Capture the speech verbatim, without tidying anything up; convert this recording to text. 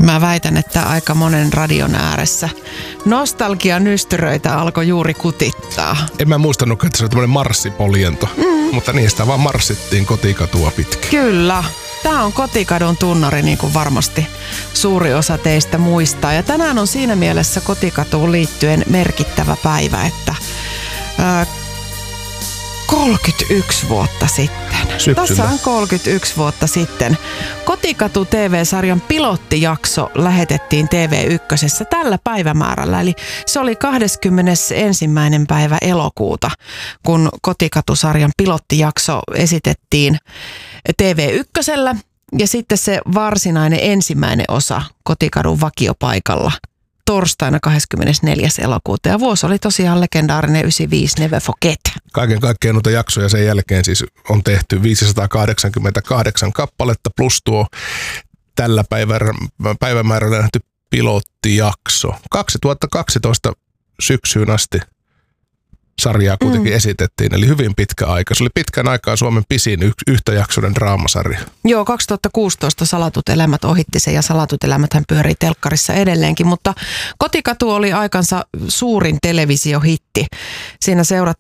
Mä väitän, että aika monen radion ääressä nostalgia nystyröitä alkoi juuri kutittaa. En mä muistanut, että se oli tämmöinen marssipoljento, mm. mutta niistä vaan marssittiin kotikatua pitkin. Kyllä. Tämä on kotikadun tunnari, niin kuin varmasti suuri osa teistä muistaa. Ja tänään on siinä mielessä kotikatuun liittyen merkittävä päivä, että ää, kolmekymmentäyksi vuotta sitten. Syksyllä. Tässä on kolmekymmentäyksi vuotta sitten. Kotikatu T V-sarjan pilottijakso lähetettiin T V yksi tällä päivämäärällä. Eli se oli kahdeskymmenesensimmäinen päivä elokuuta, kun Kotikatu-sarjan pilottijakso esitettiin T V yksi. Ja sitten se varsinainen ensimmäinen osa Kotikadun vakiopaikalla torstaina kahdeskymmenesneljäs elokuuta. Ja vuosi oli tosiaan legendaarinen yhdeksänkymmentäviisi, Never Forget. Kaiken kaikkiaan noita jaksoja sen jälkeen siis on tehty viisisataakahdeksankymmentäkahdeksan kappaletta plus tuo tällä päivämäärällä nähty pilottijakso. kaksituhattakaksitoista syksyyn asti sarjaa kuitenkin mm. esitettiin, eli hyvin pitkä aika. Se oli pitkän aikaa Suomen pisin y- yhtäjaksoinen draamasarja. Joo, kaksituhattakuusitoista Salatut elämät ohitti sen ja Salatut elämäthän pyörii telkkarissa edelleenkin, mutta Kotikatu oli aikansa suurin televisiohitti. Siinä seurattiin